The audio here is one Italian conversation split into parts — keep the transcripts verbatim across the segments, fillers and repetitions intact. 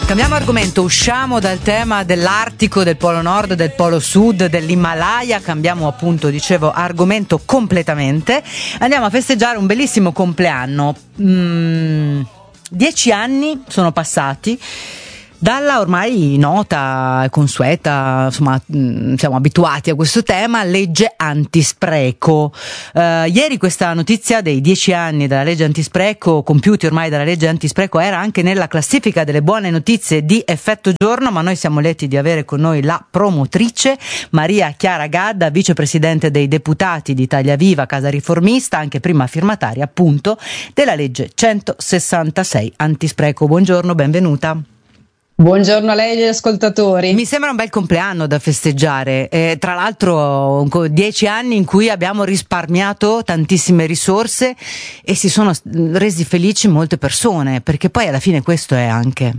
Cambiamo argomento, usciamo dal tema dell'Artico, del Polo Nord, del Polo Sud, dell'Himalaya, cambiamo appunto, dicevo, argomento completamente. Andiamo a festeggiare un bellissimo compleanno. Mm, dieci anni sono passati dalla ormai nota e consueta, insomma, mh, siamo abituati a questo tema, legge antispreco. Uh, ieri questa notizia dei dieci anni della legge antispreco, compiuti ormai dalla legge antispreco, era anche nella classifica delle buone notizie di Effetto Giorno, ma noi siamo lieti di avere con noi la promotrice, Maria Chiara Gadda, vicepresidente dei deputati di Italia Viva, Casa Riformista, anche prima firmataria appunto della legge centosessantasei antispreco. Buongiorno, benvenuta. Buongiorno a lei e agli ascoltatori. Mi sembra un bel compleanno da festeggiare, eh, tra l'altro dieci anni in cui abbiamo risparmiato tantissime risorse e si sono resi felici molte persone, perché poi alla fine questo è anche...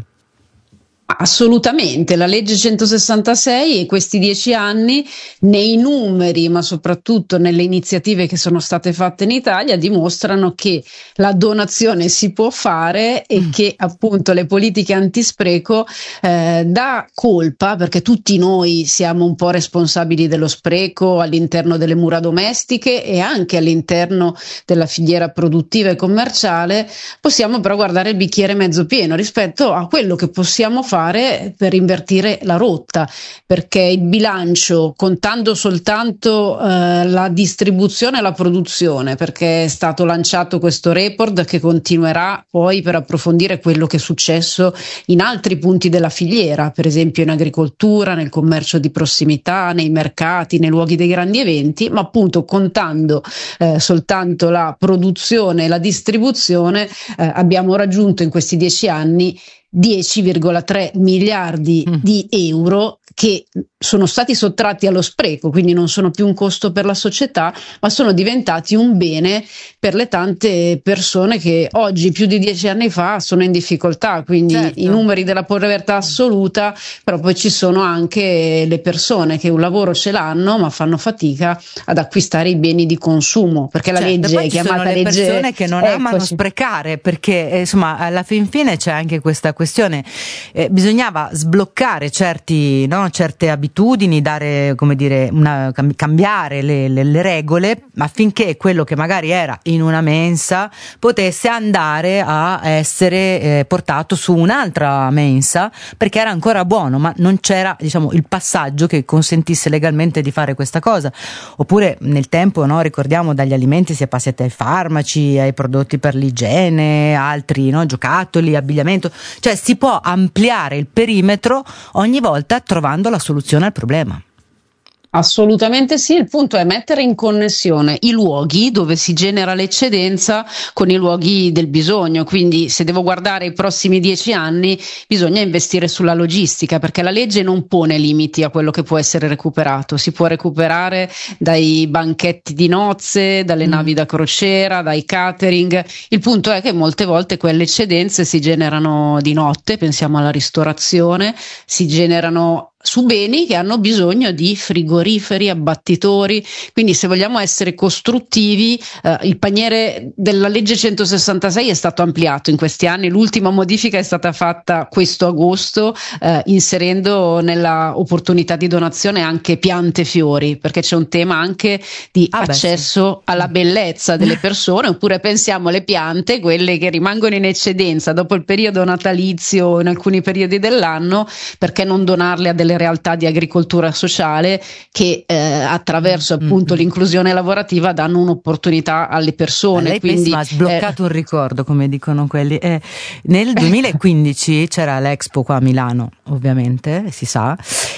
Assolutamente, la legge centosessantasei e questi dieci anni nei numeri, ma soprattutto nelle iniziative che sono state fatte in Italia, dimostrano che la donazione si può fare e mm. che appunto le politiche antispreco eh, da colpa, perché tutti noi siamo un po' responsabili dello spreco all'interno delle mura domestiche e anche all'interno della filiera produttiva e commerciale, possiamo però guardare il bicchiere mezzo pieno rispetto a quello che possiamo fare per invertire la rotta, perché il bilancio, contando soltanto eh, la distribuzione e la produzione, perché è stato lanciato questo report che continuerà poi per approfondire quello che è successo in altri punti della filiera, per esempio in agricoltura, nel commercio di prossimità, nei mercati, nei luoghi dei grandi eventi, ma appunto contando eh, soltanto la produzione e la distribuzione eh, abbiamo raggiunto in questi dieci anni dieci virgola tre miliardi mm. di euro che sono stati sottratti allo spreco, quindi non sono più un costo per la società, ma sono diventati un bene per le tante persone che oggi, più di dieci anni fa, sono in difficoltà, quindi certo. I numeri della povertà assoluta, però poi ci sono anche le persone che un lavoro ce l'hanno ma fanno fatica ad acquistare i beni di consumo, perché la certo, legge poi è chiamata legge... legge... ci sono le persone che non eccoci. amano sprecare, perché eh, insomma alla fin fine c'è anche questa questione, eh, bisognava sbloccare certi, no, certe abitudini, dare, come dire, una, cambiare le, le, le regole affinché quello che magari era in una mensa potesse andare a essere eh, portato su un'altra mensa perché era ancora buono, ma non c'era, diciamo, il passaggio che consentisse legalmente di fare questa cosa. Oppure nel tempo, no, ricordiamo, dagli alimenti si è passati ai farmaci, ai prodotti per l'igiene, altri, no, giocattoli, abbigliamento, cioè si può ampliare il perimetro ogni volta trovando la soluzione al problema. Assolutamente sì, il punto è mettere in connessione i luoghi dove si genera l'eccedenza con i luoghi del bisogno, quindi se devo guardare i prossimi dieci anni bisogna investire sulla logistica, perché la legge non pone limiti a quello che può essere recuperato, si può recuperare dai banchetti di nozze, dalle mm. navi da crociera, dai catering, il punto è che molte volte quelle eccedenze si generano di notte, pensiamo alla ristorazione, si generano su beni che hanno bisogno di frigoriferi, abbattitori, quindi se vogliamo essere costruttivi eh, il paniere della legge centosessantasei è stato ampliato in questi anni, l'ultima modifica è stata fatta questo agosto eh, inserendo nella opportunità di donazione anche piante e fiori, perché c'è un tema anche di ah accesso beh, sì. alla bellezza delle persone, oppure pensiamo alle piante, quelle che rimangono in eccedenza dopo il periodo natalizio in alcuni periodi dell'anno, perché non donarle a delle realtà di agricoltura sociale che eh, attraverso appunto mm-hmm. l'inclusione lavorativa danno un'opportunità alle persone. Lei quindi ha sbloccato eh, un ricordo, come dicono quelli. Eh, nel duemilaquindici c'era l'Expo qua a Milano, ovviamente, si sa,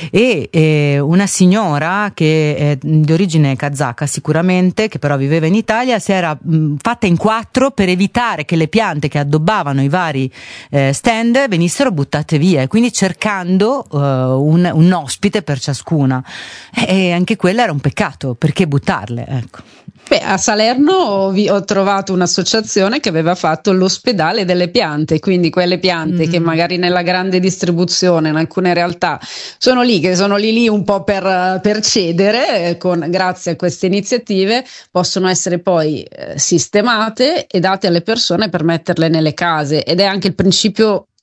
e eh, una signora che è di origine kazaka sicuramente, che però viveva in Italia, si era mh, fatta in quattro per evitare che le piante che addobbavano i vari eh, stand venissero buttate via, e quindi cercando uh, un un ospite per ciascuna, e anche quella era un peccato, perché buttarle, ecco. Beh, a Salerno ho, ho trovato un'associazione che aveva fatto l'ospedale delle piante, quindi quelle piante mm. che magari nella grande distribuzione in alcune realtà sono lì, che sono lì lì un po' per, per cedere, con, grazie a queste iniziative possono essere poi eh, sistemate e date alle persone per metterle nelle case, ed è anche il principio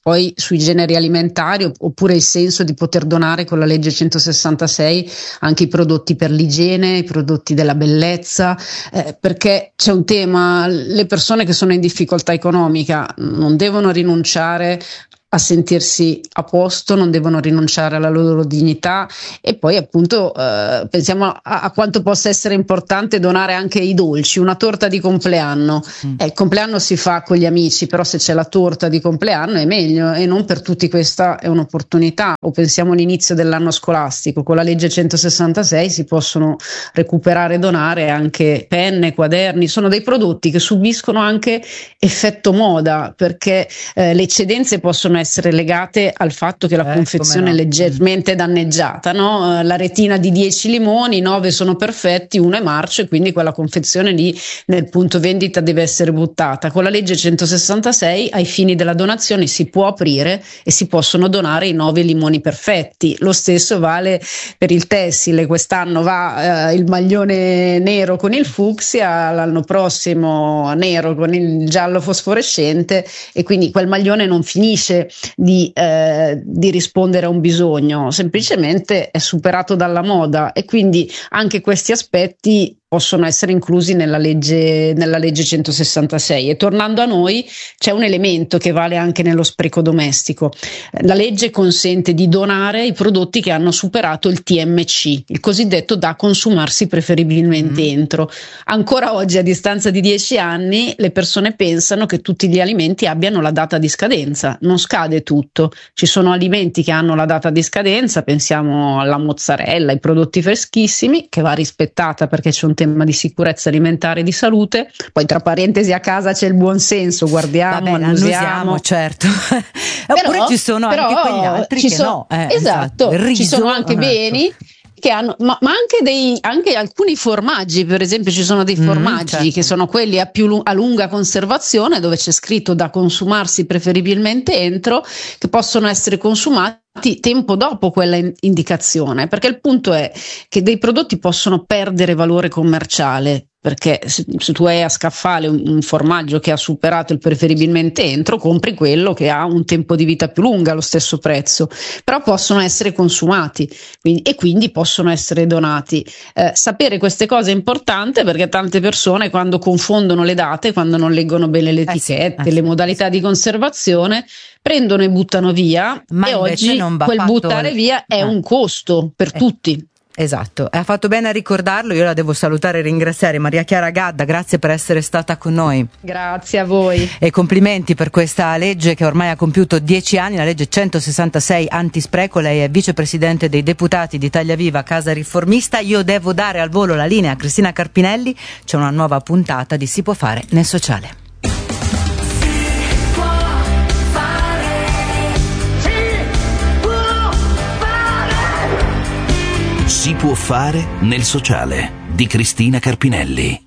poi sui generi alimentari, oppure il senso di poter donare con la legge centosessantasei anche i prodotti per l'igiene, i prodotti della bellezza, eh, perché c'è un tema: le persone che sono in difficoltà economica non devono rinunciare a sentirsi a posto, non devono rinunciare alla loro dignità. E poi appunto eh, pensiamo a, a quanto possa essere importante donare anche i dolci, una torta di compleanno. Mm. Eh, il compleanno si fa con gli amici, però se c'è la torta di compleanno è meglio, e non per tutti questa è un'opportunità. O pensiamo all'inizio dell'anno scolastico, con la legge centosessantasei si possono recuperare e donare anche penne, quaderni. Sono dei prodotti che subiscono anche effetto moda, perché eh, le eccedenze possono essere legate al fatto che la eh, confezione no. è leggermente danneggiata, no? La retina di dieci limoni, nove sono perfetti, uno è marcio, e quindi quella confezione lì nel punto vendita deve essere buttata. Con la legge centosessantasei ai fini della donazione si può aprire e si possono donare i nove limoni perfetti. Lo stesso vale per il tessile: quest'anno va eh, il maglione nero con il fucsia, l'anno prossimo nero con il giallo fosforescente, e quindi quel maglione non finisce Di, eh, di rispondere a un bisogno, semplicemente è superato dalla moda, e quindi anche questi aspetti possono essere inclusi nella legge, nella legge centosessantasei. E tornando a noi, c'è un elemento che vale anche nello spreco domestico: la legge consente di donare i prodotti che hanno superato il T M C, il cosiddetto da consumarsi preferibilmente mm. entro. Ancora oggi, a distanza di dieci anni, le persone pensano che tutti gli alimenti abbiano la data di scadenza. Non scade tutto, ci sono alimenti che hanno la data di scadenza, pensiamo alla mozzarella, ai prodotti freschissimi, che va rispettata perché c'è un tema di sicurezza alimentare e di salute. Poi tra parentesi a casa c'è il buon senso, guardiamo, Vabbè, annusiamo, certo. Oppure però, ci sono però anche quegli altri che sono, no. Eh, esatto, esatto. Ci sono anche eh. beni che hanno, ma, ma anche dei anche alcuni formaggi, per esempio ci sono dei formaggi mm, certo. che sono quelli a più a lunga conservazione, dove c'è scritto da consumarsi preferibilmente entro, che possono essere consumati tempo dopo quella indicazione, perché il punto è che dei prodotti possono perdere valore commerciale, perché se, se tu hai a scaffale un, un formaggio che ha superato il preferibilmente entro, compri quello che ha un tempo di vita più lunga allo stesso prezzo, però possono essere consumati, quindi, e quindi possono essere donati. Eh, sapere queste cose è importante, perché tante persone, quando confondono le date, quando non leggono bene le etichette, eh sì, eh sì, le modalità sì. di conservazione, prendono e buttano via. Ma e oggi quel buttare via è eh. un costo per eh. tutti. Esatto, ha fatto bene a ricordarlo. Io la devo salutare e ringraziare, Maria Chiara Gadda, grazie per essere stata con noi. Grazie a voi. E complimenti per questa legge che ormai ha compiuto dieci anni, la legge centosessantasei antispreco. Lei è vicepresidente dei deputati di Italia Viva, Casa Riformista. Io devo dare al volo la linea a Cristina Carpinelli, c'è una nuova puntata di Si può fare nel sociale. Si può fare nel sociale di Cristina Carpinelli.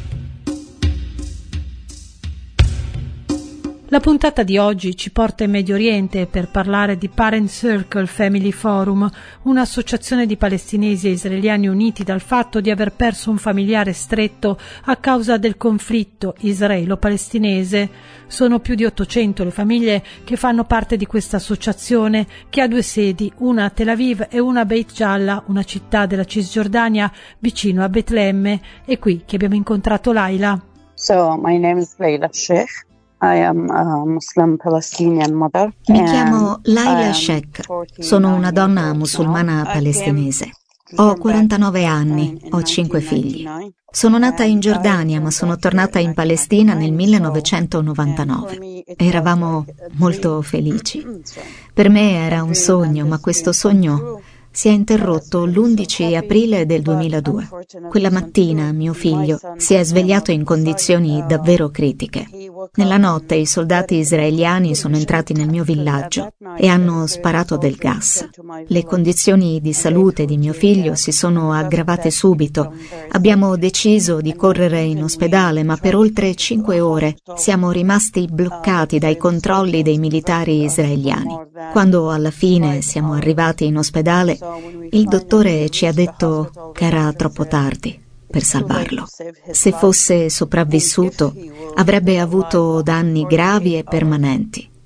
La puntata di oggi ci porta in Medio Oriente per parlare di Parent Circle Family Forum, un'associazione di palestinesi e israeliani uniti dal fatto di aver perso un familiare stretto a causa del conflitto israelo-palestinese. Sono più di ottocento le famiglie che fanno parte di questa associazione, che ha due sedi, una a Tel Aviv e una a Beit Jalla, una città della Cisgiordania vicino a Betlemme. È qui che abbiamo incontrato Laila. So, my name is Laila Sheikh. I am a Muslim Palestinian mother. Mi chiamo Laila Sheikh, sono una donna musulmana palestinese. Ho quarantanove anni, ho cinque figli. Sono nata in Giordania, ma sono tornata in Palestina nel millenovecentonovantanove. Eravamo molto felici. Per me era un sogno, ma questo sogno si è interrotto l'undici aprile del duemiladue. Quella mattina mio figlio si è svegliato in condizioni davvero critiche. Nella notte i soldati israeliani sono entrati nel mio villaggio e hanno sparato del gas. Le condizioni di salute di mio figlio si sono aggravate subito. Abbiamo deciso di correre in ospedale, ma per oltre cinque ore siamo rimasti bloccati dai controlli dei militari israeliani. Quando alla fine siamo arrivati in ospedale, il dottore ci ha detto che era troppo tardi per salvarlo. Se fosse sopravvissuto, avrebbe avuto danni gravi e permanenti.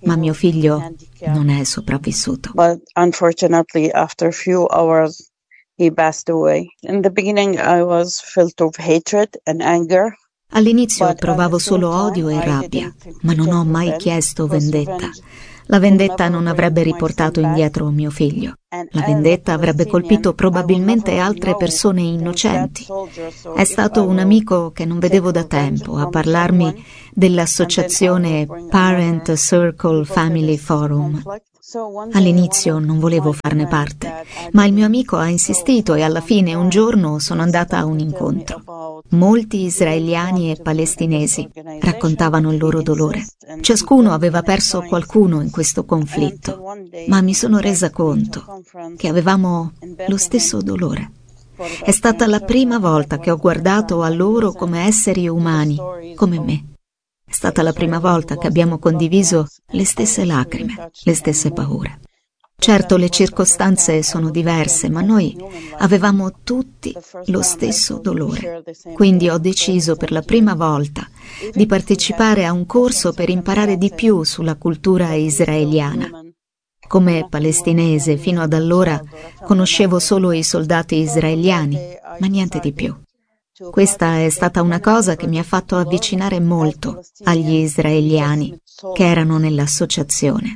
ma mio figlio non è sopravvissuto. But unfortunately, after a few hours, he passed away. In the beginning, I was filled with hatred and anger. All'inizio provavo solo odio e rabbia, ma non ho mai chiesto vendetta. La vendetta non avrebbe riportato indietro mio figlio. La vendetta avrebbe colpito probabilmente altre persone innocenti. È stato un amico che non vedevo da tempo a parlarmi dell'associazione Parent Circle Family Forum. All'inizio non volevo farne parte, ma il mio amico ha insistito e alla fine un giorno sono andata a un incontro. Molti israeliani e palestinesi raccontavano il loro dolore. Ciascuno aveva perso qualcuno in questo conflitto, ma mi sono resa conto che avevamo lo stesso dolore. È stata la prima volta che ho guardato a loro come esseri umani, come me. È stata la prima volta che abbiamo condiviso le stesse lacrime, le stesse paure. Certo, le circostanze sono diverse, ma noi avevamo tutti lo stesso dolore. Quindi ho deciso per la prima volta di partecipare a un corso per imparare di più sulla cultura israeliana. Come palestinese, fino ad allora conoscevo solo i soldati israeliani, ma niente di più. Questa è stata una cosa che mi ha fatto avvicinare molto agli israeliani che erano nell'associazione.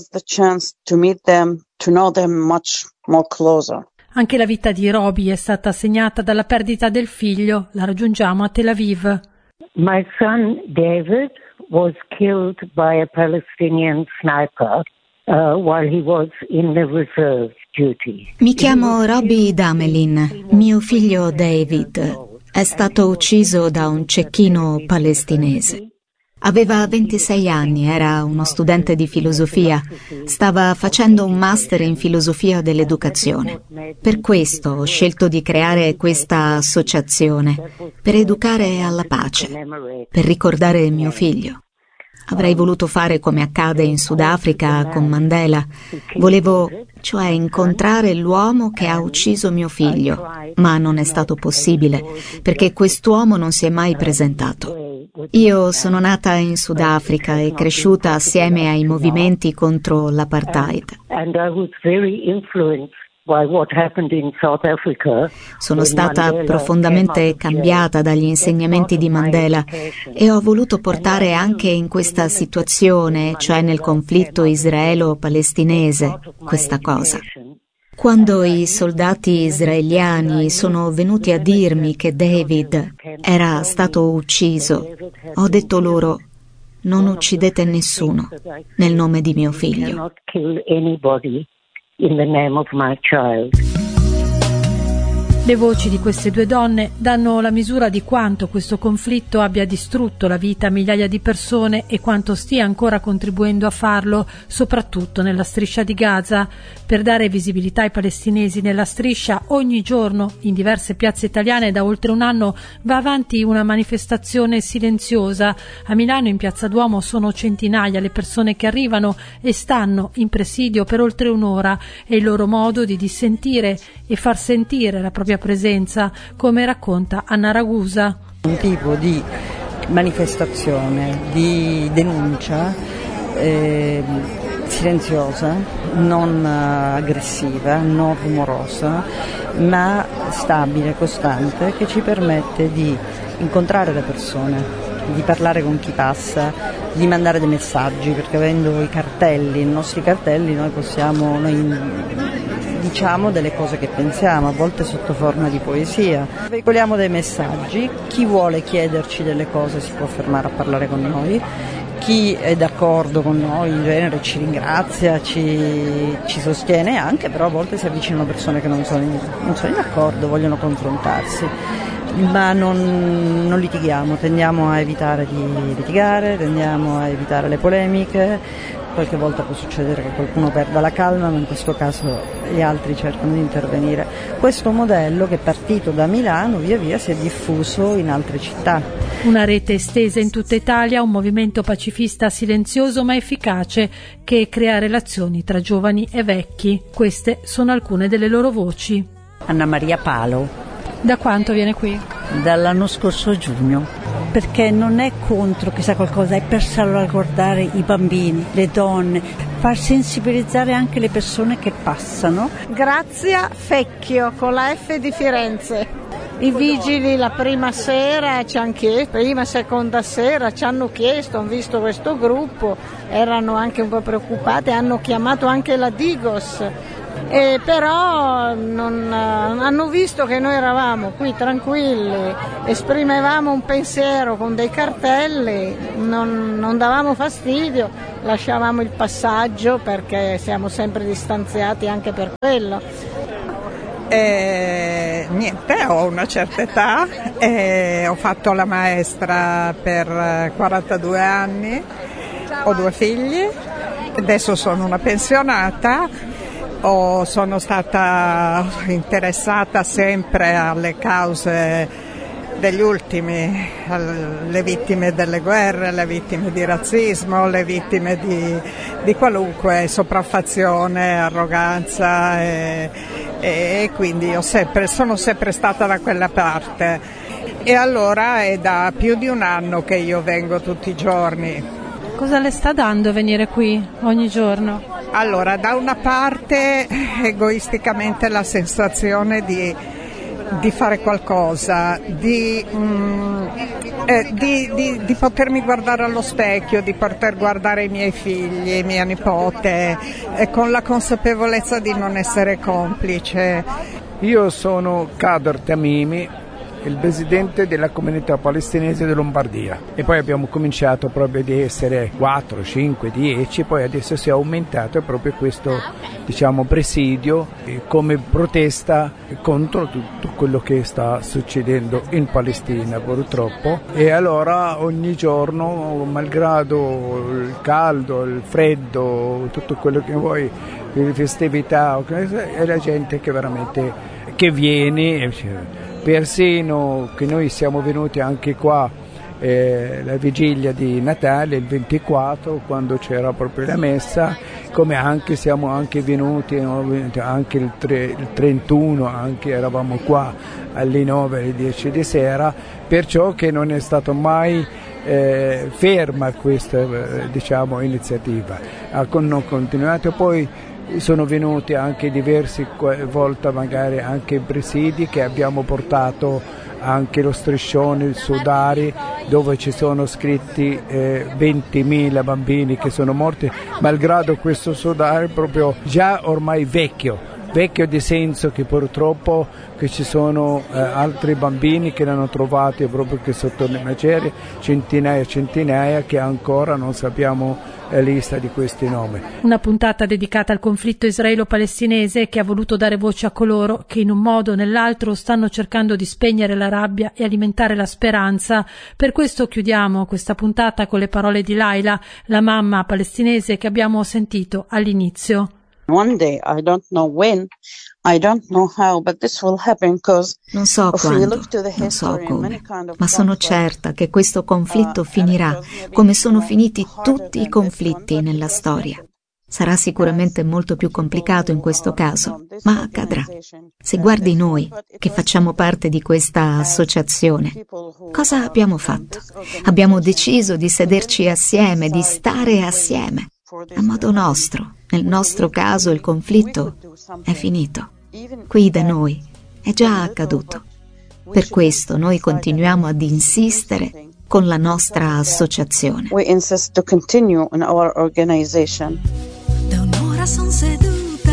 Anche la vita di Roby è stata segnata dalla perdita del figlio. La raggiungiamo a Tel Aviv. My son David was killed by a Palestinian sniper uh, while he was in the reserve duty. Mi chiamo Roby Damelin. Mio figlio David è stato ucciso da un cecchino palestinese. Aveva ventisei anni, era uno studente di filosofia, stava facendo un master in filosofia dell'educazione. Per questo ho scelto di creare questa associazione, per educare alla pace, per ricordare mio figlio. Avrei voluto fare come accade in Sudafrica con Mandela. Volevo, cioè, incontrare l'uomo che ha ucciso mio figlio, ma non è stato possibile, perché quest'uomo non si è mai presentato. Io sono nata in Sudafrica e cresciuta assieme ai movimenti contro l'apartheid. Sono stata profondamente cambiata dagli insegnamenti di Mandela e ho voluto portare anche in questa situazione, cioè nel conflitto israelo-palestinese, questa cosa. Quando i soldati israeliani sono venuti a dirmi che David era stato ucciso, ho detto loro: non uccidete nessuno nel nome di mio figlio. In the name of my child. Le voci di queste due donne danno la misura di quanto questo conflitto abbia distrutto la vita a migliaia di persone e quanto stia ancora contribuendo a farlo, soprattutto nella striscia di Gaza. Per dare visibilità ai palestinesi nella striscia, ogni giorno in diverse piazze italiane da oltre un anno va avanti una manifestazione silenziosa. A Milano, in Piazza Duomo, sono centinaia le persone che arrivano e stanno in presidio per oltre un'ora. È il loro modo di dissentire e far sentire la propria presenza, come racconta Anna Ragusa. Un tipo di manifestazione, di denuncia eh, silenziosa, non aggressiva, non rumorosa, ma stabile, costante, che ci permette di incontrare le persone, di parlare con chi passa, di mandare dei messaggi, perché avendo i cartelli, i nostri cartelli, noi possiamo, noi diciamo delle cose che pensiamo, a volte sotto forma di poesia. Veicoliamo dei messaggi, chi vuole chiederci delle cose si può fermare a parlare con noi, chi è d'accordo con noi in genere ci ringrazia, ci, ci sostiene anche, però a volte si avvicinano persone che non sono in, non sono in accordo, vogliono confrontarsi. Ma non, non litighiamo, tendiamo a evitare di litigare, tendiamo a evitare le polemiche. Qualche volta può succedere che qualcuno perda la calma, ma in questo caso gli altri cercano di intervenire. Questo modello, che è partito da Milano, via via si è diffuso in altre città. Una rete estesa in tutta Italia, un movimento pacifista silenzioso ma efficace che crea relazioni tra giovani e vecchi. Queste sono alcune delle loro voci. Anna Maria Palo. Da quanto viene qui? Dall'anno scorso giugno. perché non è contro chissà qualcosa, è per salvaguardare i bambini, le donne, far sensibilizzare anche le persone che passano. Grazia Fecchio con la F di Firenze. I vigili la prima sera ci hanno chiesto, prima seconda sera ci hanno chiesto, hanno visto questo gruppo, erano anche un po' preoccupati, hanno chiamato anche la Digos, e però non, hanno visto che noi eravamo qui tranquilli, esprimevamo un pensiero con dei cartelli, non, non davamo fastidio, lasciavamo il passaggio perché siamo sempre distanziati anche per quello. Eh, niente, ho una certa età, eh, ho fatto la maestra per quarantadue anni, ho due figli, adesso sono una pensionata, ho, sono stata interessata sempre alle cause degli ultimi, le vittime delle guerre, le vittime di razzismo, le vittime di, di qualunque sopraffazione, arroganza e, e quindi ho sempre, sono sempre stata da quella parte. E allora è da più di un anno che io vengo tutti i giorni. Cosa le sta dando venire qui ogni giorno? Allora, da una parte egoisticamente la sensazione di di fare qualcosa, di, mm, eh, di, di, di potermi guardare allo specchio, di poter guardare i miei figli, mia nipote, eh, con la consapevolezza di non essere complice. Io sono Kader Tamimi, il presidente della comunità palestinese di Lombardia, e poi abbiamo cominciato proprio di essere quattro, cinque, dieci, poi adesso si è aumentato proprio questo, diciamo, presidio eh, come protesta contro tutto quello che sta succedendo in Palestina purtroppo. E allora ogni giorno, malgrado il caldo, il freddo, tutto quello che vuoi, le festività, è la gente che veramente che viene. Persino che noi siamo venuti anche qua eh, la vigilia di Natale, il ventiquattro, quando c'era proprio la messa, come anche siamo anche venuti anche il, tre, il trentuno, anche eravamo qua alle nove, alle dieci di sera, perciò che non è stato mai eh, ferma questa eh, diciamo iniziativa, hanno continuato. Poi sono venuti anche diverse volte magari anche presidi che abbiamo portato anche lo striscione, il sudari, dove ci sono scritti eh, ventimila bambini che sono morti, malgrado questo sudari proprio già ormai vecchio. Vecchio di senso che purtroppo che ci sono eh, altri bambini che l'hanno trovati proprio che sotto le macerie, centinaia e centinaia che ancora non sappiamo la lista di questi nomi. Una puntata dedicata al conflitto israelo-palestinese che ha voluto dare voce a coloro che in un modo o nell'altro stanno cercando di spegnere la rabbia e alimentare la speranza. Per questo chiudiamo questa puntata con le parole di Laila, la mamma palestinese che abbiamo sentito all'inizio. One day, I don't know when, I don't know how, but this will happen because non so quando, non so come, ma sono certa che questo conflitto finirà come sono finiti tutti i conflitti nella storia. Sarà sicuramente molto più complicato in questo caso, ma accadrà. Se guardi noi, che facciamo parte di questa associazione, cosa abbiamo fatto? Abbiamo deciso di sederci assieme, di stare assieme. A modo nostro, nel nostro caso il conflitto è finito. Qui da noi è già accaduto. Per questo noi continuiamo ad insistere con la nostra associazione. We insist to continue in our organization. Da un'ora sono seduta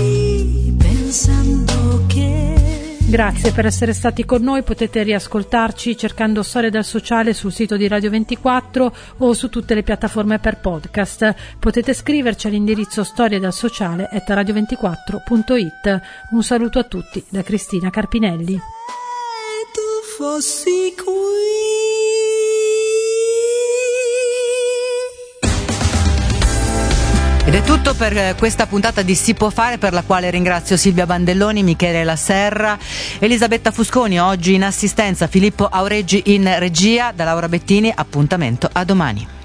qui pensando che... Grazie per essere stati con noi, potete riascoltarci cercando Storia del Sociale sul sito di Radio ventiquattro o su tutte le piattaforme per podcast. Potete scriverci all'indirizzo storiadelsociale chiocciola radio ventiquattro punto it. Un saluto a tutti da Cristina Carpinelli. Se tu fossi qui. Ed è tutto per questa puntata di Si può fare, per la quale ringrazio Silvia Bandelloni, Michele La Serra, Elisabetta Fusconi oggi in assistenza, Filippo Aureggi in regia. Da Laura Bettini, appuntamento a domani.